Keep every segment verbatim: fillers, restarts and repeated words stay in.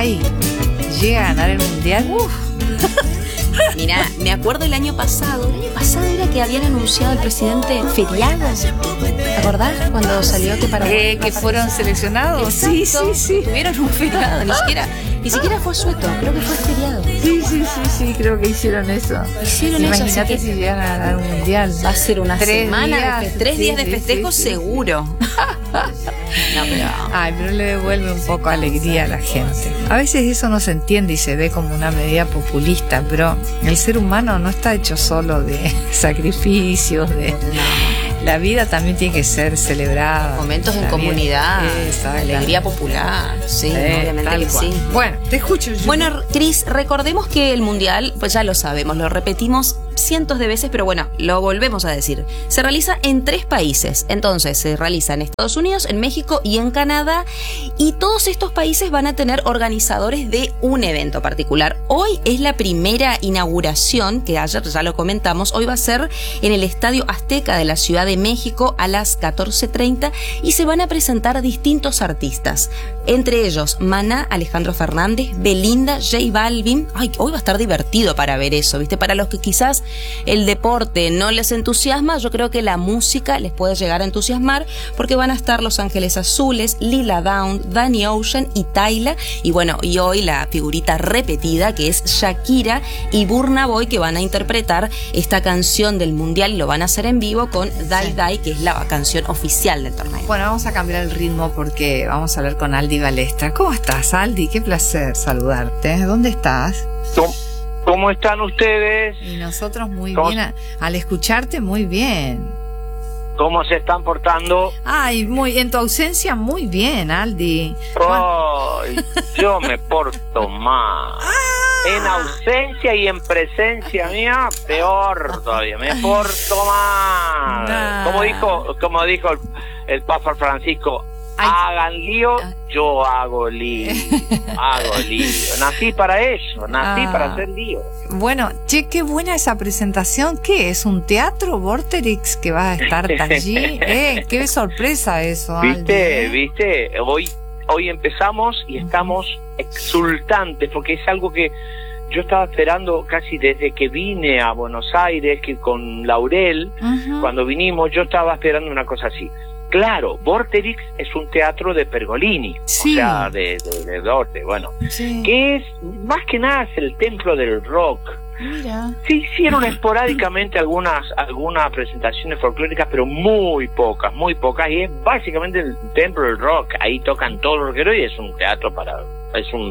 Uruguay llega a ganar el mundial. Uf. Mirá, me acuerdo el año pasado, el año pasado era que habían anunciado al presidente feriados. ¿Te acordás? Cuando salió que para Eh, que fueron seleccionados. Sí, sí, sí. Tuvieron un feriado, ni siquiera, ni siquiera fue sueto, creo que fue feriado. Sí, sí, sí, sí, creo que hicieron eso. Hicieron Imagínate eso, así que si llegan a ganar un mundial. va a ser una Tres semana días, de fe- tres sí, días de sí, festejo sí, sí. seguro. No, pero Ay, pero le devuelve un poco alegría a la gente. A veces eso no se entiende y se ve como una medida populista, pero el ser humano no está hecho solo de sacrificios, de... La vida también tiene que ser celebrada. momentos en La vida- comunidad, Exacto. alegría popular, sí, Eh, obviamente tal que cual. sí. Bueno, te escucho. Julie. Bueno, Cris, recordemos que el Mundial, pues ya lo sabemos, lo repetimos cientos de veces, pero bueno, lo volvemos a decir. Se realiza en tres países. Entonces, se realiza en Estados Unidos, en México y en Canadá. Y todos estos países van a tener organizadores de un evento particular. Hoy es la primera inauguración, que ayer ya lo comentamos. Hoy va a ser en el Estadio Azteca de la Ciudad de México a las catorce treinta y se van a presentar distintos artistas. Entre ellos, Maná, Alejandro Fernández, Belinda, J Balvin. Ay, hoy va a estar divertido para ver eso, ¿viste? Para los que quizás el deporte no les entusiasma, yo creo que la música les puede llegar a entusiasmar porque van a estar Los Ángeles Azules, Lila Downs, Danny Ocean y Tyla. Y bueno, y hoy la figurita repetida que es Shakira y Burna Boy, que van a interpretar esta canción del Mundial y lo van a hacer en vivo con Die Die, que es la canción oficial del torneo. Bueno, vamos a cambiar el ritmo porque vamos a hablar con Aldi Balestra. ¿Cómo estás, Aldi? Qué placer saludarte. ¿Dónde estás? ¿Cómo, cómo están ustedes? Y nosotros muy ¿Cómo? bien. Al escucharte, muy bien. ¿Cómo se están portando? Ay, muy en tu ausencia, muy bien, Aldi. Ay, yo me porto mal. En ausencia y en presencia mía, peor todavía. Me porto mal. Nah. Como dijo, como dijo el, el Papa Francisco, Ay. hagan lío, yo hago lío. Hago lío. Nací para eso, nací Ah. para hacer lío. Bueno, che, qué buena esa presentación. ¿Qué es? ¿Un teatro Vorterix que va a estar allí? Eh, qué sorpresa eso, Aldi. ¿Viste? ¿eh? ¿Viste? Hoy, hoy empezamos y estamos exultantes porque es algo que yo estaba esperando casi desde que vine a Buenos Aires, que con Laurel, Ujú. cuando vinimos, yo estaba esperando una cosa así. Claro, Vorterix es un teatro de Pergolini, Sí. o sea, de, de, de Dorte, bueno, Sí. que es, más que nada, es el templo del rock. Mira. Se hicieron esporádicamente algunas algunas presentaciones folclóricas, pero muy pocas, muy pocas, y es básicamente el templo del rock. Ahí tocan todos los rockeros y es un teatro para... es un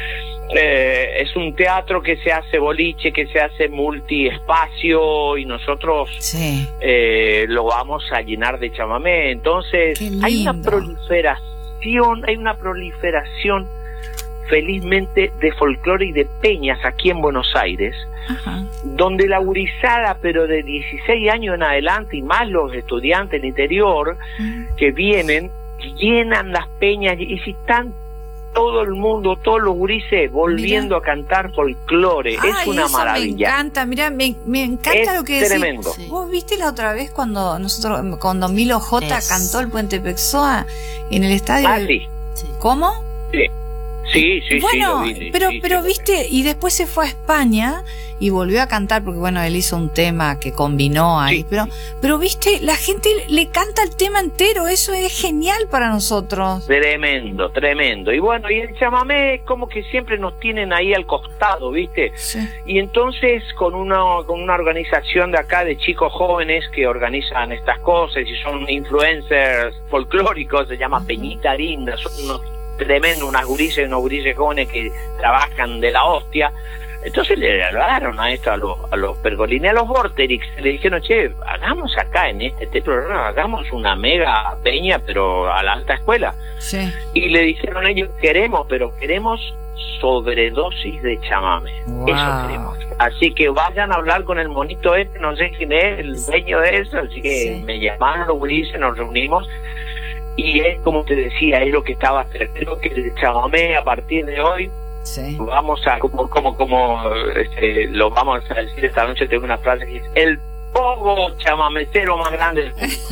eh, es un teatro que se hace boliche, que se hace multiespacio, y nosotros Sí. eh, lo vamos a llenar de chamamé. Entonces Qué hay una lindo. proliferación, hay una proliferación felizmente de folclore y de peñas aquí en Buenos Aires, Ajá. donde la gurizada, pero de dieciséis años en adelante, y más los estudiantes del interior Ujú. que vienen, llenan las peñas, y si están todo el mundo, todos los gurises volviendo Mirá. a cantar folclore. Ay, Es una eso maravilla. Me encanta, mira, me, me encanta Es lo que decís. tremendo. Sí. Vos viste la otra vez cuando nosotros, cuando Milo J Es. cantó el Puente Pexoa en el estadio. Ah, del- sí. ¿Cómo? Sí, sí, sí, Bueno, sí, lo vi, pero, sí, pero sí. viste, y después se fue a España y volvió a cantar porque bueno, él hizo un tema que combinó ahí, Sí. pero, pero viste, la gente le canta el tema entero, eso es genial para nosotros. Tremendo, tremendo. Y bueno, y el chamamé como que siempre nos tienen ahí al costado, ¿viste? Sí. Y entonces con una con una organización de acá de chicos jóvenes que organizan estas cosas y son influencers folclóricos, se llama Peñita Linda, son unos tremendos, unas gurises y unos gurises jóvenes que trabajan de la hostia. Entonces le hablaron a esto a los, a los Pergolini, a los Vorterix, le dijeron, che, hagamos acá en este templo, hagamos una mega peña, pero a la alta escuela. Sí. Y le dijeron ellos, queremos, pero queremos sobredosis de chamame. Wow. Eso queremos. Así que vayan a hablar con el monito este, no sé quién es, el dueño de eso, así que Sí. me llamaron los gurises, nos reunimos, y es como te decía, es lo que estaba, creo que el chamamé a partir de hoy, Sí. vamos a, como, como, como, este, lo vamos a decir esta noche, tengo una frase que es, el pogo chamamecero más grande del mundo.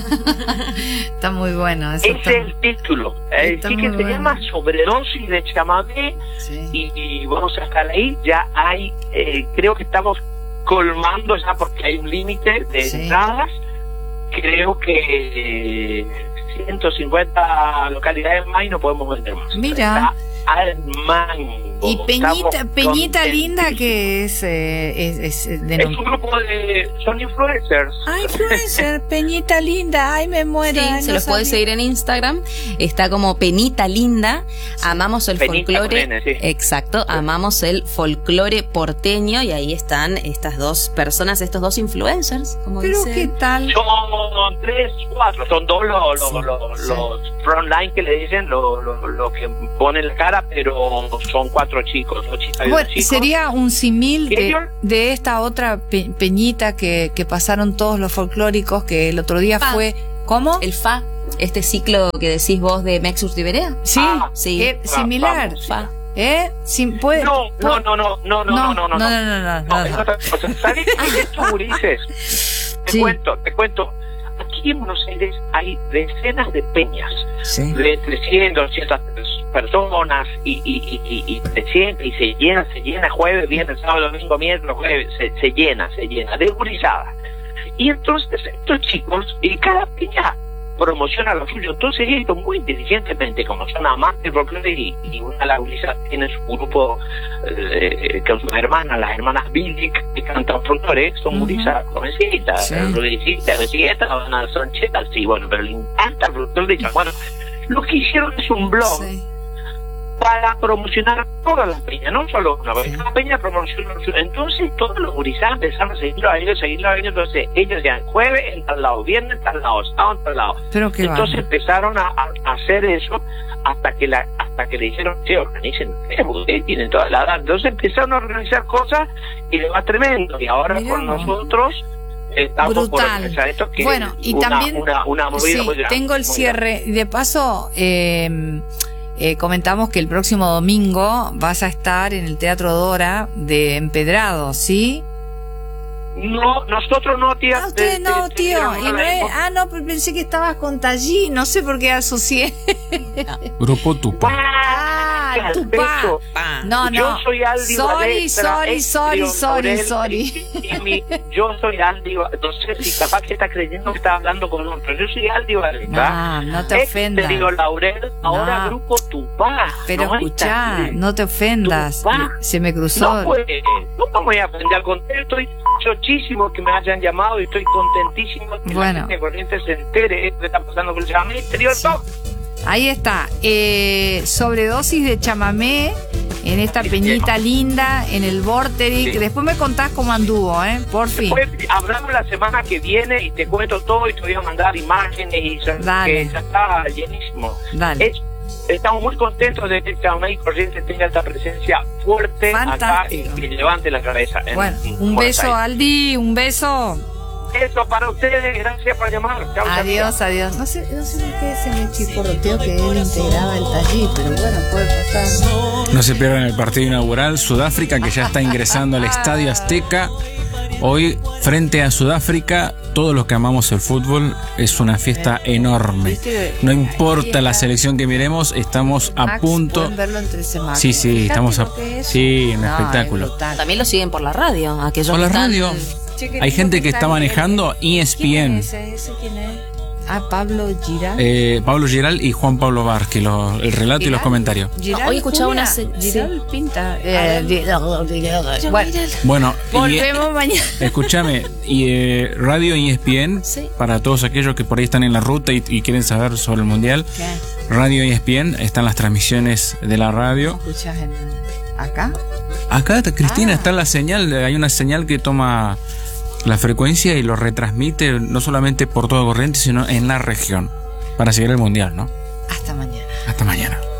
Está muy bueno. Eso Ese está, es el título. Eh, está sí que muy se bueno. llama Sobredosis de chamamé. sí. Y, y vamos a estar ahí. Ya hay, eh, creo que estamos colmando ya porque hay un límite de Sí. entradas. Creo que eh, ciento cincuenta localidades más y no podemos vender más. Mira. Está al mango. Y Peñita, Estamos Peñita Linda, contentísimos. que es, eh, es, es de Es un grupo de... son influencers. Ay, influencer, Peñita Linda, ay, me muero. Sí, ay, se no los puede sabía. seguir en Instagram. Está como Penita Linda. Amamos el Penita folclore. con N, sí. Exacto, amamos el folclore porteño. Y ahí están estas dos personas, estos dos influencers, como Pero dice. qué tal. Son tres, cuatro, son dos los, los, Sí, los, sí. los frontline que le dicen, los lo, lo que ponen la cara, pero son cuatro chicos, dos chicas y Bueno, dos chicos. sería un simil de, ¿Ellos? de esta otra pe- Peñita que, que pasaron todos los folclóricos, que el otro día Pa. fue... ¿Cómo? El F A, este ciclo que decís vos de Mex Urtiberea. Sí, Ah, sí. que Ah, similar. vamos. F A. ¿Eh? Sin, puede, No, no, puede- no, no, no, no, no, no, no, no, no, no, no, No, no, es no. otra cosa. ¿Sabes qué es esto, gurises? Te Sí. cuento, te cuento. Aquí en Buenos Aires hay decenas de peñas, Sí. de trescientas, doscientas personas, y, y, y, y, y trescientas, y se llena, se llena jueves, viernes, sábado, domingo, miércoles, jueves, se, se llena, se llena, de gurizada. Y entonces estos chicos, y cada peña promociona lo suyo. Entonces esto muy inteligentemente, como son amantes del folclore, y, y una de las gurisas tiene su grupo eh, con sus hermanas, las hermanas Billy, que cantan folclore, son Ujú. gurisas jovencitas, Sí. ruidicitas, recitas, son chetas, sí, bueno, pero le encanta el folclore. Bueno, lo que hicieron es un blog Sí. para promocionar todas las peñas, no solo una vez. Sí. Cada peña promociona. Entonces todos los gurizados empezaron a seguirlo a ellos, seguirlo a ellos. Entonces ellos ya jueves en tal lado, viernes en tal lado, sábado en tal lado. Pero qué Entonces bárbaro. empezaron a, a- a hacer eso hasta que la hasta que le dijeron, che, organicen ustedes, porque ustedes tienen toda la edad. Entonces empezaron a organizar cosas y le va tremendo. Y ahora Mirá con vos. nosotros estamos por Brutal. organizar esto, que Bueno, es y una, también una, una movida sí, muy grande, tengo el muy cierre. Y de paso, eh, eh, comentamos que el próximo domingo vas a estar en el Teatro Dora de Empedrado, ¿sí? No, nosotros no, tía. Ah, ustedes Te- no, te- tío. te- Y no es- ah, no, pero pensé que estabas con Tallí. No sé por qué asocié. Grupo Tupa. Ah, Al tu beso. pa. No, no. Yo soy Aldi Sorry, Balestra, sorry, ex sorry, León sorry, Laurel, sorry. y- y mi- yo soy Aldi, Ba- no sé si capaz que está creyendo que está hablando con otro. Yo soy Aldi Balestra. Ah, no te ex ofendas. de León Laurel, ahora No. Grupo Tupá. Pero no hay escuchá, tan- no te ofendas. Tupá. Se me cruzó. No, pues, no me voy a aprender al contrario, estoy chochísimo que me hayan llamado y estoy contentísimo que Bueno. la gente de Corrientes se entere de lo que está pasando con el chamamé interior. Sí. Ahí está. Eh, sobredosis de chamamé en esta Peñita Linda, en el Vorteric. Sí. Después me contás cómo anduvo, ¿eh? Por fin. Después hablamos la semana que viene y te cuento todo y te voy a mandar imágenes y ya, Dale. que ya está llenísimo. Dale. Es- estamos muy contentos de que Chamamé y Corrientes tenga esta presencia fuerte acá y Fantástico. que levante la cabeza. en- Bueno, en un Buenos beso, Aires. Aldi, un beso. Eso para ustedes, gracias por llamar. Chau, chau, Adiós, chau. adiós. No sé, no sé por qué se me chisporroteó que él integraba el Tallí, pero bueno, puede pasar. No se pierdan el partido inaugural. Sudáfrica, que ya está ingresando al Estadio Azteca. Hoy, frente a Sudáfrica, todos los que amamos el fútbol, es una fiesta enorme. No importa la selección que miremos, estamos a Max, punto. pueden verlo entre semanas. Sí, sí, Fíjate estamos a- lo que es. sí, un No, espectáculo. es brutal. También lo siguen por la radio. Aquellos Por que la están- radio. Che, que Hay tengo gente que está estar- manejando E S P ¿Quién N. es ese? ¿Ese quién es? Ah, Pablo Giral. Eh, Pablo Giral y Juan Pablo Vázquez, lo- el relato y los Giral. comentarios. Giral, Hoy escuchaba Julia. una se- Giral pinta. Eh, Giral, Giral. Bueno, Bueno, y, volvemos mañana. escúchame, y eh, Radio E S P N, Sí. para todos aquellos que por ahí están en la ruta y, y quieren saber sobre el Mundial, ¿Qué? Radio E S P N, están las transmisiones de la radio. ¿Escuchás en, acá? Acá, está Cristina, Ah. está la señal, hay una señal que toma la frecuencia y lo retransmite no solamente por todo Corrientes, sino en la región, para seguir el Mundial, ¿no? Hasta mañana. Hasta mañana.